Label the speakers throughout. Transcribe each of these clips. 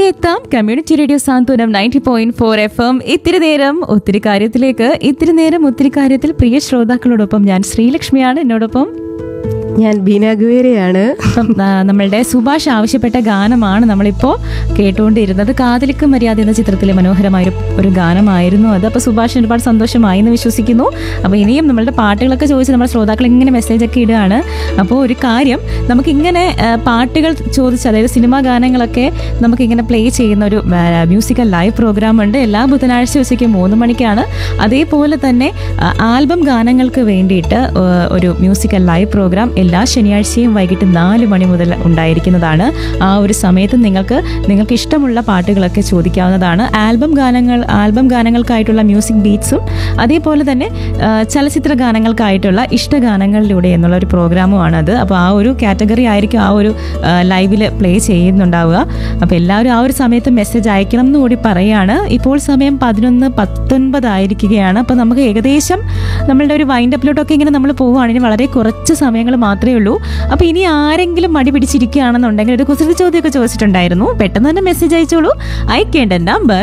Speaker 1: തിരികെ എത്താം community radio സാന്ത്വനം 90.4 FM. ഇത്തിരി നേരം ഒത്തിരി കാര്യത്തിലേക്ക്, ഇത്തിരി നേരം ഒത്തിരി കാര്യത്തിൽ പ്രിയ ശ്രോതാക്കളോടൊപ്പം ഞാൻ ശ്രീലക്ഷ്മിയാണ്. എന്നോടൊപ്പം
Speaker 2: ഞാൻ ബീന ഗുവേരയാണ്.
Speaker 1: നമ്മളുടെ സുഭാഷ് ആവശ്യപ്പെട്ട ഗാനമാണ് നമ്മളിപ്പോൾ കേട്ടുകൊണ്ടിരുന്നത്. കാതലിക്ക് മര്യാദ എന്ന ചിത്രത്തിലെ മനോഹരമായ ഒരു ഗാനമായിരുന്നു അത്. അപ്പോൾ സുഭാഷിന് ഒരുപാട് സന്തോഷമായി എന്ന് വിശ്വസിക്കുന്നു. അപ്പോൾ ഇനിയും നമ്മളുടെ പാട്ടുകളൊക്കെ ചോദിച്ച് നമ്മുടെ ശ്രോതാക്കൾ ഇങ്ങനെ മെസ്സേജൊക്കെ ഇടുകയാണ്. അപ്പോൾ ഒരു കാര്യം, നമുക്കിങ്ങനെ പാട്ടുകൾ ചോദിച്ച്, അതായത് സിനിമാ ഗാനങ്ങളൊക്കെ നമുക്കിങ്ങനെ പ്ലേ ചെയ്യുന്ന ഒരു മ്യൂസിക്കൽ ലൈവ് പ്രോഗ്രാം ഉണ്ട്. എല്ലാ ബുധനാഴ്ച ഉച്ചയ്ക്ക് 3 മണിക്കാണ്. അതേപോലെ തന്നെ ആൽബം ഗാനങ്ങൾക്ക് വേണ്ടിയിട്ട് ഒരു മ്യൂസിക്കൽ ലൈവ് പ്രോഗ്രാം എല്ലാ ശനിയാഴ്ചയും വൈകിട്ട് 4 മണി മുതൽ ഉണ്ടായിരിക്കുന്നതാണ്. ആ ഒരു സമയത്ത് നിങ്ങൾക്ക് ഇഷ്ടമുള്ള പാട്ടുകളൊക്കെ ചോദിക്കാവുന്നതാണ്. ആൽബം ഗാനങ്ങൾക്കായിട്ടുള്ള മ്യൂസിക് ബീറ്റ്സും അതേപോലെ തന്നെ ചലച്ചിത്ര ഗാനങ്ങൾക്കായിട്ടുള്ള ഇഷ്ടഗാനങ്ങളിലൂടെ എന്നുള്ള ഒരു പ്രോഗ്രാമുമാണ് അത്. അപ്പോൾ ആ ഒരു കാറ്റഗറി ആയിരിക്കും ആ ഒരു ലൈവിൽ പ്ലേ ചെയ്യുന്നുണ്ടാവുക. അപ്പോൾ എല്ലാവരും ആ ഒരു സമയത്ത് മെസ്സേജ് അയക്കണം എന്ന് കൂടി പറയുകയാണ്. ഇപ്പോൾ സമയം 11:19 ആയിരിക്കുകയാണ്. അപ്പോൾ നമുക്ക് ഏകദേശം നമ്മളുടെ ഒരു വൈൻഡപ്പിലോട്ടൊക്കെ ഇങ്ങനെ നമ്മൾ പോവുകയാണെങ്കിൽ വളരെ കുറച്ച് സമയങ്ങൾ മാത്രമേ ഉള്ളൂ. അപ്പോൾ ഇനി ആരെങ്കിലും മടി പിടിച്ചിരിക്കുകയാണെന്നുണ്ടെങ്കിൽ ഒരു കുസൃതി ചോദ്യമൊക്കെ ചോദിച്ചിട്ടുണ്ടായിരുന്നു. പെട്ടെന്ന് തന്നെ മെസ്സേജ് അയച്ചോളൂ. അയക്കേണ്ട നമ്പർ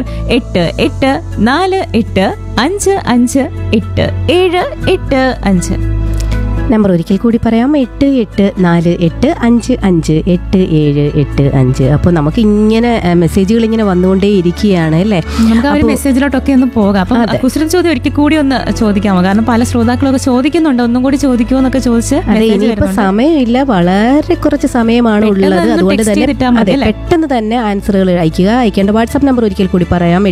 Speaker 1: 8845558785.
Speaker 2: നമ്പർ ഒരിക്കൽ കൂടി പറയാം, 8848558785. അപ്പോൾ നമുക്ക് ഇങ്ങനെ മെസ്സേജുകൾ ഇങ്ങനെ വന്നുകൊണ്ടേ ഇരിക്കുകയാണ് അല്ലേ.
Speaker 1: നമുക്ക് ആ ഒരു മെസ്സേജിലോട്ടൊക്കെ ഒന്ന് പോകാം. അപ്പം കുസൃതി ചോദ്യം ഒരിക്കൽ കൂടി ഒന്ന് ചോദിക്കാമോ? കാരണം പല ശ്രോതാക്കളൊക്കെ ചോദിക്കുന്നുണ്ട്, ഒന്നും കൂടി ചോദിക്കുമോ എന്നൊക്കെ ചോദിച്ച്.
Speaker 2: ഇനിയിപ്പോൾ സമയമില്ല, വളരെ കുറച്ച് സമയമാണ് ഉള്ളത്. അതുകൊണ്ട് തന്നെ പെട്ടെന്ന് തന്നെ ആൻസറുകൾ അയക്കേണ്ട വാട്സാപ്പ് നമ്പർ ഒരിക്കൽ കൂടി പറയാം,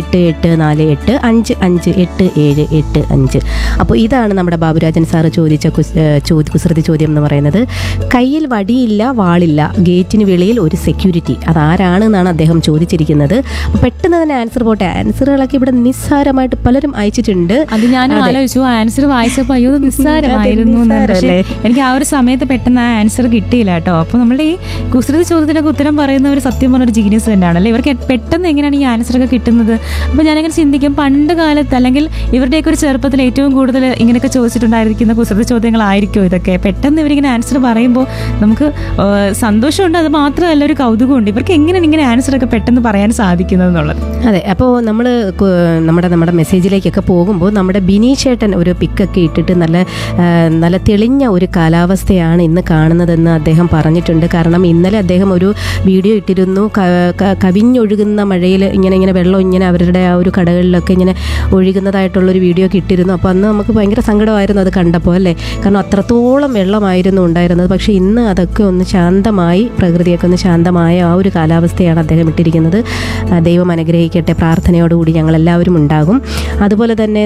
Speaker 2: 8848558785. അപ്പോൾ ഇതാണ് നമ്മുടെ ബാബുരാജൻ സാറ് ചോദിച്ച കുസൃതി ചോദ്യം എന്ന് പറയുന്നത്. കയ്യിൽ വടിയില്ല, വാളില്ല, ഗേറ്റിന് വെളിയിൽ ഒരു സെക്യൂരിറ്റി, അതാരാണ് എന്നാണ് അദ്ദേഹം ചോദിച്ചിരിക്കുന്നത്. അപ്പോൾ പെട്ടെന്ന് തന്നെ ആൻസർ പോട്ടെ. ആൻസറുകളൊക്കെ ഇവിടെ നിസ്സാരമായിട്ട് പലരും അയച്ചിട്ടുണ്ട്.
Speaker 1: അത് ഞാൻ ആലോചിച്ചു, ആൻസർ വായിച്ചപ്പോൾ അയ്യോ നിസ്സാരമായിരുന്നു. പക്ഷേ എനിക്ക് ആ ഒരു സമയത്ത് പെട്ടെന്ന് ആ ആൻസർ കിട്ടിയില്ല കേട്ടോ. അപ്പോൾ നമ്മുടെ ഈ കുസൃതി ചോദ്യത്തിനൊക്കെ ഉത്തരം പറയുന്ന ഒരു സത്യം പറഞ്ഞൊരു ജീനിയസ് തന്നെയാണല്ലേ. ഇവർക്ക് പെട്ടെന്ന് എങ്ങനെയാണ് ഈ ആൻസറൊക്കെ കിട്ടുന്നത്? അപ്പോൾ ഞാനങ്ങനെ ചിന്തിക്കും, പണ്ട് കാലത്ത് അല്ലെങ്കിൽ ഇവരുടെയൊക്കെ ഒരു ചെറുപ്പത്തിൽ ഏറ്റവും കൂടുതൽ ഇങ്ങനെയൊക്കെ ചോദിച്ചിട്ടുണ്ടായിരിക്കുന്ന കുസൃതി ചോദ്യങ്ങളായിരിക്കും ഇതൊക്കെ. പെട്ടെന്ന് ഇവരിങ്ങനെ ആൻസർ പറയുമ്പോൾ നമുക്ക് സന്തോഷമുണ്ട്, അത് മാത്രമല്ല ഒരു കൗതുകമുണ്ട്. ഇവർക്ക് എങ്ങനെയാണ് ഇങ്ങനെ ആൻസറൊക്കെ പെട്ടെന്ന് പറയാൻ സാധിക്കുന്നത് എന്നുള്ളത്.
Speaker 2: അതെ, അപ്പോൾ നമ്മൾ നമ്മുടെ മെസ്സേജിലേക്കൊക്കെ പോകുമ്പോൾ നമ്മുടെ ബിനി ചേട്ടൻ ഒരു പിക്കൊക്കെ ഇട്ടിട്ട് നല്ല തെളിഞ്ഞ ഒരു കാലാവസ്ഥയാണ് ഇന്ന് കാണുന്നതെന്ന് അദ്ദേഹം പറഞ്ഞിട്ടുണ്ട്. കാരണം ഇന്നലെ അദ്ദേഹം ഒരു വീഡിയോ ഇട്ടിരുന്നു, കവിഞ്ഞൊഴുകുന്ന മഴയിൽ ഇങ്ങനെ വെള്ളം ഇങ്ങനെ അവരുടെ ആ ഒരു കടകളിലൊക്കെ ഇങ്ങനെ ഒഴുകുന്നതായിട്ടുള്ളൊരു വീഡിയോ ഒക്കെ ഇട്ടിരുന്നു. അപ്പോൾ അന്ന് നമുക്ക് ഭയങ്കര സങ്കടമായിരുന്നു അത് കണ്ടപ്പോൾ അല്ലേ. കാരണം അത്രത്തോളം വെള്ളമായിരുന്നു ഉണ്ടായിരുന്നത്. പക്ഷേ ഇന്ന് അതൊക്കെ ഒന്ന് ശാന്തമായി, പ്രകൃതിയൊക്കെ ഒന്ന് ശാന്തമായ ആ ഒരു കാലാവസ്ഥയാണ് അദ്ദേഹം ഇട്ടിരിക്കുന്നത്. ദൈവം അനുഗ്രഹിക്കട്ടെ, പ്രാർത്ഥനയോടുകൂടി ഞങ്ങളെല്ലാവരും ഉണ്ടാകും. അതുപോലെ തന്നെ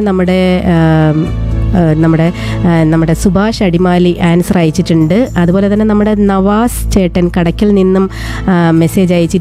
Speaker 2: നമ്മുടെ സുഭാഷ് അടിമാലി ആൻസർ അയച്ചിട്ടുണ്ട്. അതുപോലെ തന്നെ നമ്മുടെ നവാസ് ചേട്ടൻ കടയ്ക്കൽ നിന്നും മെസ്സേജ് അയച്ചിരിക്കുന്നു.